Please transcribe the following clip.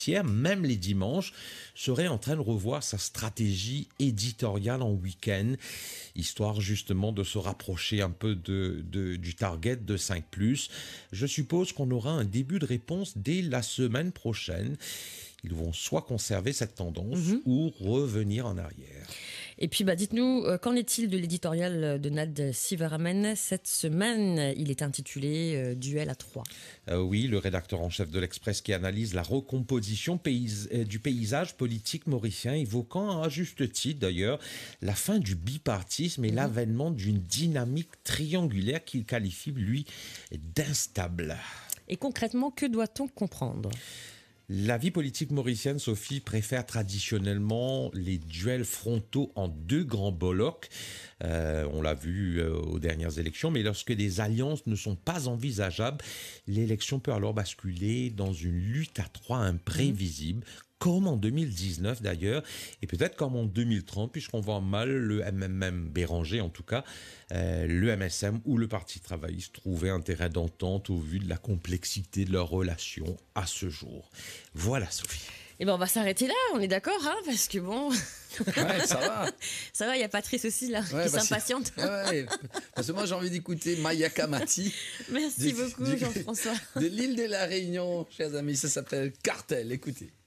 même les dimanches, serait en train de revoir sa stratégie éditoriale en week-end, histoire justement de se rapprocher un peu du target de 5+. Je suppose qu'on aura un début de réponse dès la semaine prochaine. Ils vont soit conserver cette tendance ou revenir en arrière. Et puis, dites-nous, qu'en est-il de l'éditorial de Nad Sivaramen cette semaine? Il est intitulé Duel à 3. Oui, le rédacteur en chef de l'Express qui analyse la recomposition du paysage politique mauricien, évoquant à juste titre d'ailleurs la fin du bipartisme et l'avènement d'une dynamique triangulaire qu'il qualifie, lui, d'instable. Et concrètement, que doit-on comprendre ? La vie politique mauricienne, Sophie, préfère traditionnellement les duels frontaux en deux grands blocs. On l'a vu aux dernières élections, mais lorsque des alliances ne sont pas envisageables, l'élection peut alors basculer dans une lutte à 3 imprévisible, comme en 2019 d'ailleurs, et peut-être comme en 2030, puisqu'on voit mal le MMM Béranger, en tout cas, le MSM ou le Parti travailliste trouver un terrain d'entente au vu de la complexité de leur relation à ce jour. Voilà, Sophie. Eh ben, on va s'arrêter là, on est d'accord, parce que bon... Ouais, ça va. Ça va, il y a Patrice aussi, là, qui s'impatiente. Ouais, parce que moi, j'ai envie d'écouter Mayaka Mati. Merci beaucoup, Jean-François. De l'île de la Réunion, chers amis, ça s'appelle Cartel, écoutez.